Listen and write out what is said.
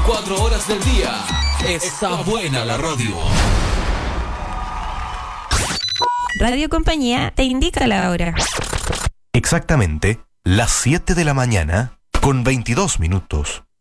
24 horas del día. Está buena la radio. Radio Compañía te indica la hora. Exactamente las 7 de la mañana con 22 minutos.